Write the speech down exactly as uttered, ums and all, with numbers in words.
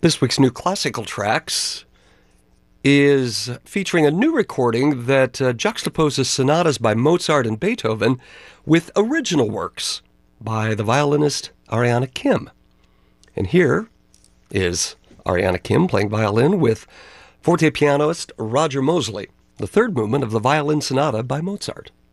This week's New Classical Tracks is featuring a new recording that uh, juxtaposes sonatas by Mozart and Beethoven with original works by the violinist Ariana Kim. And here is Ariana Kim playing violin with forte pianist Roger Mosley, the third movement of the Violin Sonata by Mozart.